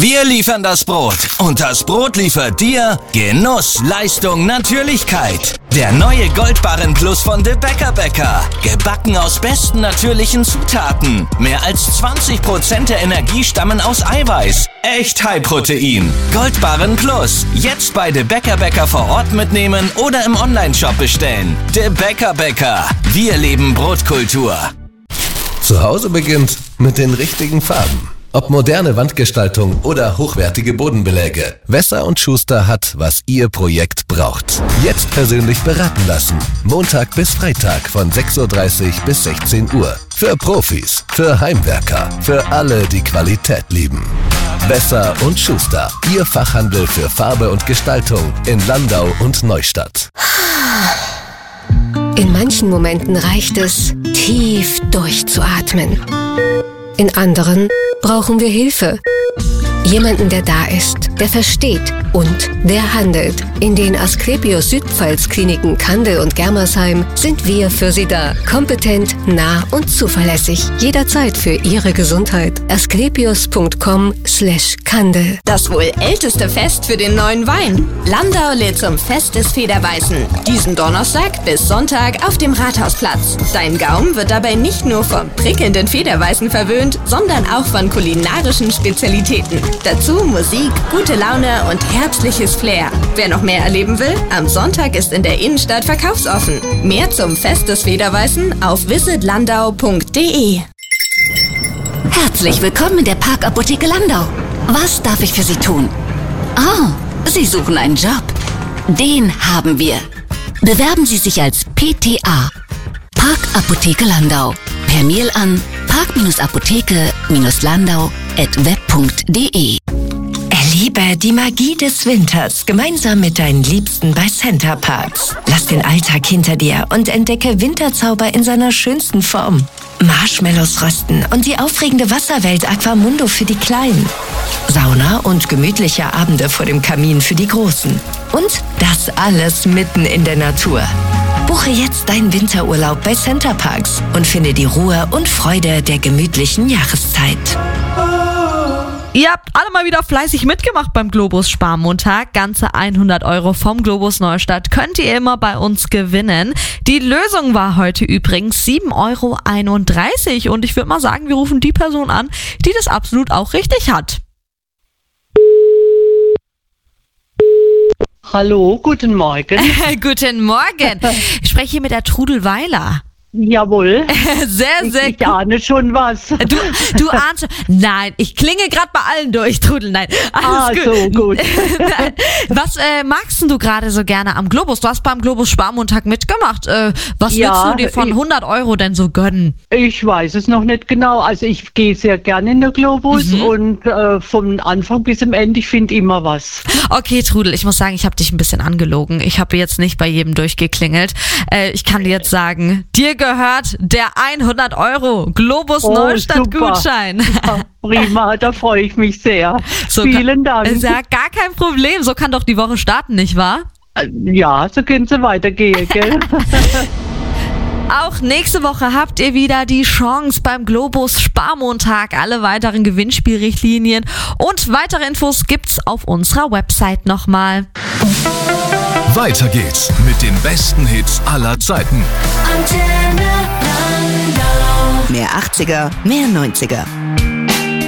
Wir liefern das Brot und das Brot liefert dir Genuss, Leistung, Natürlichkeit. Der neue Goldbarren Plus von De Bäcker. Gebacken aus besten natürlichen Zutaten. Mehr als 20% der Energie stammen aus Eiweiß. Echt High-Protein. Goldbarren Plus. Jetzt bei De Bäcker vor Ort mitnehmen oder im Onlineshop bestellen. De Bäcker. Wir leben Brotkultur. Zu Hause beginnt mit den richtigen Farben. Ob moderne Wandgestaltung oder hochwertige Bodenbeläge. Wesser & Schuster hat, was Ihr Projekt braucht. Jetzt persönlich beraten lassen. Montag bis Freitag von 6:30 Uhr bis 16 Uhr. Für Profis, für Heimwerker, für alle, die Qualität lieben. Wesser & Schuster. Ihr Fachhandel für Farbe und Gestaltung in Landau und Neustadt. In manchen Momenten reicht es, tief durchzuatmen. In anderen brauchen wir Hilfe. Jemanden, der da ist, der versteht und der handelt. In den Asklepios Südpfalz-Kliniken Kandel und Germersheim sind wir für Sie da. Kompetent, nah und zuverlässig. Jederzeit für Ihre Gesundheit. asklepios.com/Kandel. Das wohl älteste Fest für den neuen Wein. Landau lädt zum Fest des Federweißen. Diesen Donnerstag bis Sonntag auf dem Rathausplatz. Dein Gaumen wird dabei nicht nur vom prickelnden Federweißen verwöhnt, sondern auch von kulinarischen Spezialitäten. Dazu Musik, gute Laune und herbstliches Flair. Wer noch mehr erleben will, am Sonntag ist in der Innenstadt verkaufsoffen. Mehr zum Fest des Federweißen auf visitlandau.de. Herzlich willkommen in der Parkapotheke Landau. Was darf ich für Sie tun? Sie suchen einen Job. Den haben wir. Bewerben Sie sich als PTA. Parkapotheke Landau. Per Mail an park-apotheke-landau@web.de. Erlebe die Magie des Winters gemeinsam mit deinen Liebsten bei Center Parcs. Lass den Alltag hinter dir und entdecke Winterzauber in seiner schönsten Form. Marshmallows rösten und die aufregende Wasserwelt Aquamundo für die Kleinen. Sauna und gemütliche Abende vor dem Kamin für die Großen. Und das alles mitten in der Natur. Buche jetzt deinen Winterurlaub bei Center Parcs und finde die Ruhe und Freude der gemütlichen Jahreszeit. Ihr habt alle mal wieder fleißig mitgemacht beim Globus Sparmontag. Ganze 100 € vom Globus Neustadt könnt ihr immer bei uns gewinnen. Die Lösung war heute übrigens 7,31 € und ich würde mal sagen, wir rufen die Person an, die das absolut auch richtig hat. Hallo, guten Morgen. Guten Morgen. Ich spreche hier mit der Trudel Weiler. Jawohl. Sehr gut. Ich ahne schon was. Du ahnst schon. Nein, ich klinge gerade bei allen durch, Trudel. Nein, alles gut. So gut. Was magst denn du gerade so gerne am Globus? Du hast beim Globus Sparmontag mitgemacht. Was willst du dir von 100 € denn so gönnen? Ich weiß es noch nicht genau. Also ich gehe sehr gerne in den Globus und vom Anfang bis zum Ende, ich finde immer was. Okay, Trudel, ich muss sagen, ich habe dich ein bisschen angelogen. Ich habe jetzt nicht bei jedem durchgeklingelt. Ich kann dir jetzt sagen, dir gehört der 100 € Globus Neustadt Gutschein. Ja, prima, da freue ich mich sehr. Vielen Dank. Ist ja gar kein Problem. So kann doch die Woche starten, nicht wahr? Ja, so können sie weitergehen, gell? Auch nächste Woche habt ihr wieder die Chance beim Globus Sparmontag. Alle weiteren Gewinnspielrichtlinien und weitere Infos gibt's auf unserer Website nochmal. Weiter geht's mit den besten Hits aller Zeiten. Mehr 80er, mehr 90er.